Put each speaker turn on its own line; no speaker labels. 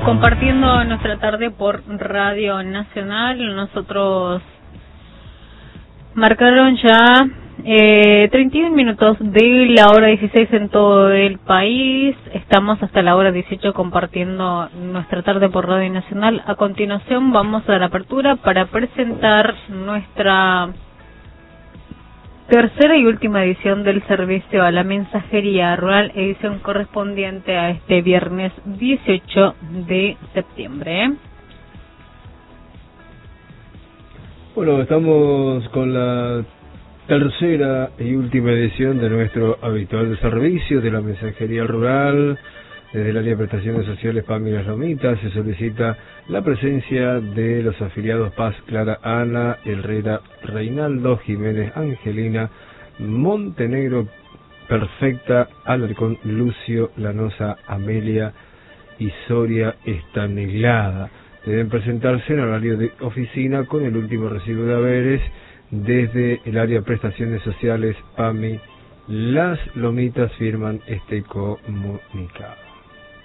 compartiendo nuestra tarde por Radio Nacional. Nosotros marcaron ya 31 minutos de la hora 16 en todo el país. Estamos hasta la hora 18 compartiendo nuestra tarde por Radio Nacional. A continuación vamos a dar apertura para presentar nuestra tercera y última edición del servicio a la mensajería rural, edición correspondiente a este viernes 18 de septiembre.
Bueno, estamos con la tercera y última edición de nuestro habitual servicio de la mensajería rural. Desde el área de prestaciones sociales PAMI Las Lomitas se solicita la presencia de los afiliados Paz, Clara, Ana, Herrera, Reinaldo, Jiménez, Angelina, Montenegro, Perfecta, Alarcón, Lucio, Lanosa, Amelia y Soria Estanislada. Deben presentarse en horario de oficina con el último recibo de haberes desde el área de prestaciones sociales PAMI Las Lomitas, firman este comunicado.